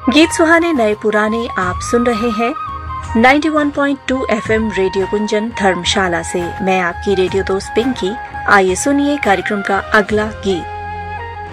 गीत सुहाने नए पुराने आप सुन रहे हैं 91.2 FM रेडियो गुंजन धर्मशाला से। मैं आपकी रेडियो दोस्त पिंकी। आइए सुनिए कार्यक्रम का अगला गीत।